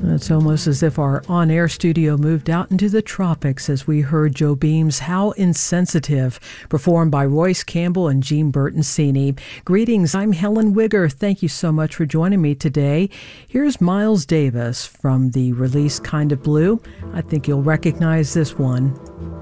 It's almost as if our on-air studio moved out into the tropics as we heard Joe Beam's How Insensitive, performed by Royce Campbell and Jean Bertoncini. Greetings, I'm Helen Wigger. Thank you so much for joining me today. Here's Miles Davis from the release Kind of Blue. I think you'll recognize this one.